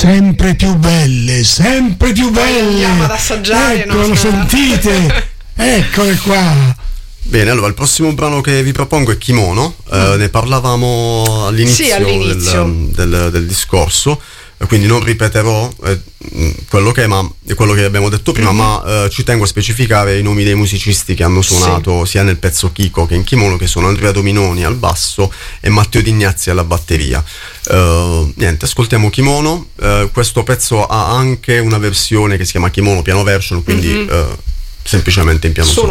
sempre più belle, sempre più belle. Andiamo ad assaggiare. Ecco, lo sentite? Eccole qua. Bene, allora il prossimo brano che vi propongo è Kimono. Ne parlavamo all'inizio, del discorso, quindi non ripeterò quello che abbiamo detto prima, ma ci tengo a specificare i nomi dei musicisti che hanno suonato sia nel pezzo Kiko che in Kimono, che sono Andrea Dominoni al basso e Matteo Dignazzi alla batteria. Niente, ascoltiamo Kimono. Questo pezzo ha anche una versione che si chiama Kimono piano version, quindi semplicemente in piano solo.